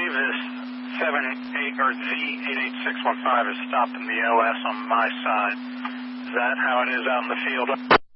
believe this 78 or Z88615 is stopped in the OS on my side. Is that how it is out in the field?